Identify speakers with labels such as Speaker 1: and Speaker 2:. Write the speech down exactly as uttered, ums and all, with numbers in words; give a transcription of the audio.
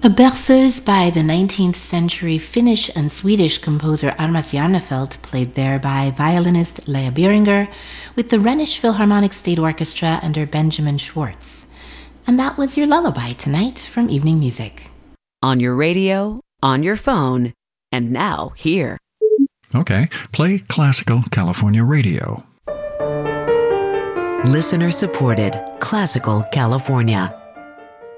Speaker 1: A berceuse by the nineteenth century Finnish and Swedish composer Armas Jarnefelt, played there by violinist Leah Beringer with the Rhenish Philharmonic State Orchestra under Benjamin Schwartz. And that was your lullaby tonight from Evening Music.
Speaker 2: On your radio, on your phone, and now here.
Speaker 3: Okay, play Classical California Radio.
Speaker 2: Listener supported Classical California.